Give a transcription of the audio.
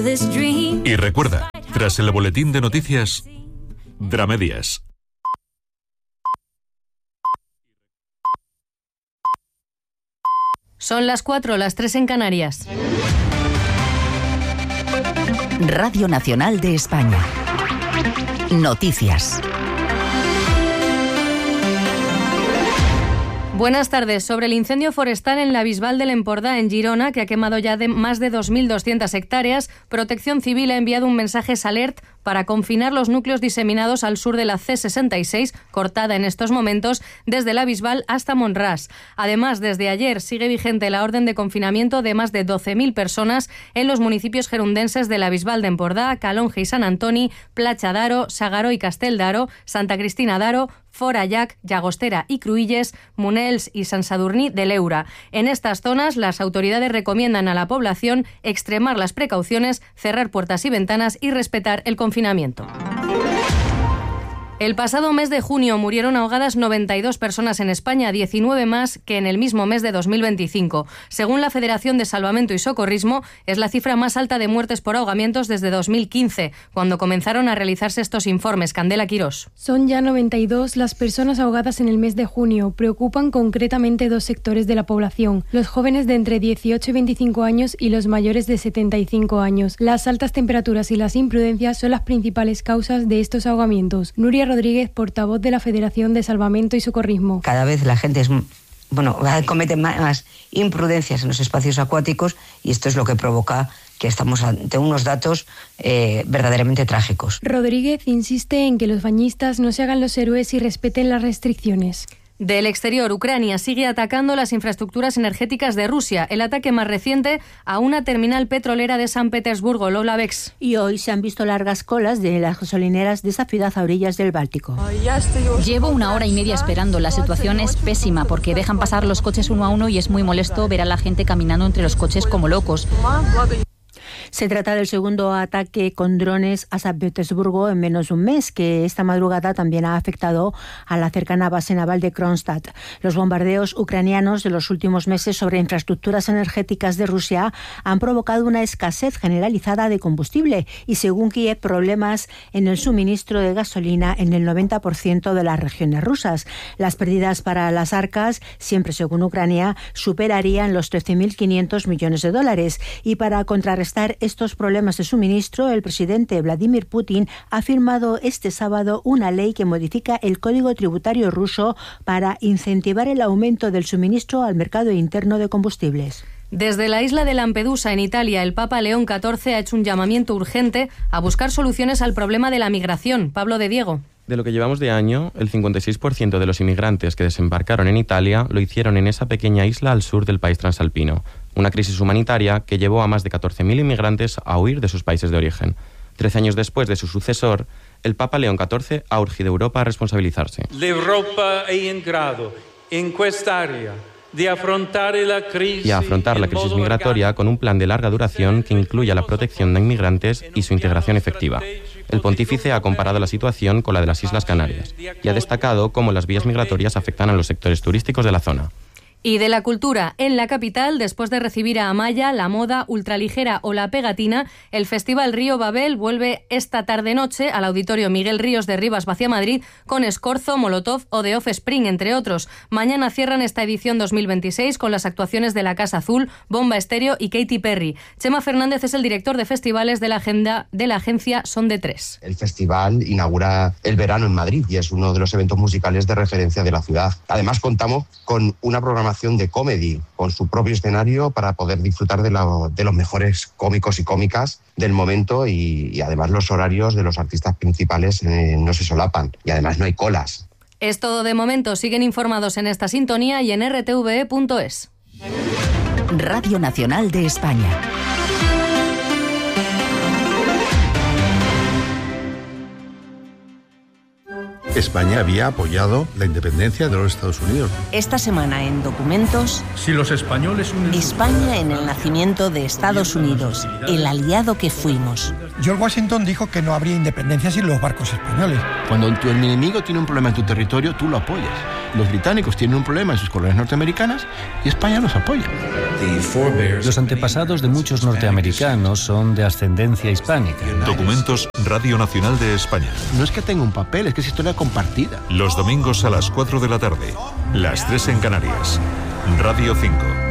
Y recuerda, tras el boletín de noticias, Dramedias. Son las 4, las 3 en Canarias. Radio Nacional de España. Noticias. Buenas tardes. Sobre el incendio forestal en la Bisbal del Empordà, en Girona, que ha quemado ya más de 2.200 hectáreas, Protección Civil ha enviado un mensaje alert para confinar los núcleos diseminados al sur de la C66, cortada en estos momentos desde la Bisbal hasta Montràs. Además, desde ayer sigue vigente la orden de confinamiento de más de 12.000 personas en los municipios gerundenses de la Bisbal de Empordà, Calonge y Sant Antoni, Platja d'Aro, Sagaró y Castell d'Aro, Santa Cristina d'Aro, Forallac, Llagostera y Cruïlles, Monels y Sant Sadurní de l'Eura. En estas zonas, las autoridades recomiendan a la población extremar las precauciones, cerrar puertas y ventanas y respetar el confinamiento. El pasado mes de junio murieron ahogadas 92 personas en España, 19 más que en el mismo mes de 2025. Según la Federación de Salvamento y Socorrismo, es la cifra más alta de muertes por ahogamientos desde 2015, cuando comenzaron a realizarse estos informes. Candela Quirós. Son ya 92 las personas ahogadas en el mes de junio. Preocupan concretamente dos sectores de la población: los jóvenes de entre 18 y 25 años y los mayores de 75 años. Las altas temperaturas y las imprudencias son las principales causas de estos ahogamientos. Nuria Rodríguez, portavoz de la Federación de Salvamento y Socorrismo. Cada vez la gente comete más imprudencias en los espacios acuáticos y esto es lo que provoca que estamos ante unos datos verdaderamente trágicos. Rodríguez insiste en que los bañistas no se hagan los héroes y respeten las restricciones. Del exterior, Ucrania sigue atacando las infraestructuras energéticas de Rusia. El ataque más reciente a una terminal petrolera de San Petersburgo, Lola Bex. Y hoy se han visto largas colas de las gasolineras de esa ciudad a orillas del Báltico. Llevo 1 hora y media esperando. La situación es pésima porque dejan pasar los coches uno a uno y es muy molesto ver a la gente caminando entre los coches como locos. Se trata del segundo ataque con drones a San Petersburgo en menos de un mes, que esta madrugada también ha afectado a la cercana base naval de Kronstadt. Los bombardeos ucranianos de los últimos meses sobre infraestructuras energéticas de Rusia han provocado una escasez generalizada de combustible y, según Kiev, problemas en el suministro de gasolina en el 90% de las regiones rusas. Las pérdidas para las arcas, siempre según Ucrania, superarían los 13.500 millones de dólares. Y para contrarrestar estos problemas de suministro, el presidente Vladimir Putin ha firmado este sábado una ley que modifica el código tributario ruso para incentivar el aumento del suministro al mercado interno de combustibles. Desde la isla de Lampedusa, en Italia, el Papa León XIV ha hecho un llamamiento urgente a buscar soluciones al problema de la migración. Pablo de Diego. De lo que llevamos de año, el 56% de los inmigrantes que desembarcaron en Italia lo hicieron en esa pequeña isla al sur del país transalpino. Una crisis humanitaria que llevó a más de 14.000 inmigrantes a huir de sus países de origen. 13 años después de su sucesor, el Papa León XIV ha urgido a Europa a responsabilizarse. L'Europa è in grado, in quest'area, y a afrontar la crisis migratoria con un plan de larga duración que incluya la protección de inmigrantes y su integración efectiva. El pontífice ha comparado la situación con la de las Islas Canarias y ha destacado cómo las vías migratorias afectan a los sectores turísticos de la zona. Y de la cultura, en la capital, después de recibir a Amaya, la moda, ultraligera o la pegatina, el Festival Río Babel vuelve esta tarde-noche al Auditorio Miguel Ríos de Rivas Vacia Madrid con Escorzo, Molotov o The Offspring, entre otros. Mañana cierran esta edición 2026 con las actuaciones de La Casa Azul, Bomba Estéreo y Katy Perry. Chema Fernández es el director de festivales de la agencia Son de Tres. El festival inaugura el verano en Madrid y es uno de los eventos musicales de referencia de la ciudad. Además, contamos con una programación de comedy, con su propio escenario para poder disfrutar de los mejores cómicos y cómicas del momento y además los horarios de los artistas principales no se solapan y además no hay colas. Es todo de momento. Siguen informados en esta sintonía y en rtve.es. Radio Nacional de España. España había apoyado la independencia de los Estados Unidos. Esta semana en Documentos, si los españoles España en el nacimiento de Estados Unidos, el aliado que fuimos. George Washington dijo que no habría independencia sin los barcos españoles. Cuando el enemigo tiene un problema en tu territorio, tú lo apoyas. Los británicos tienen un problema en sus colonias norteamericanas y España los apoya. Los antepasados de muchos norteamericanos son de ascendencia hispánica. Documentos Radio Nacional de España. No es que tenga un papel, es que es historia compartida. Los domingos a las 4 de la tarde, las 3 en Canarias. Radio 5.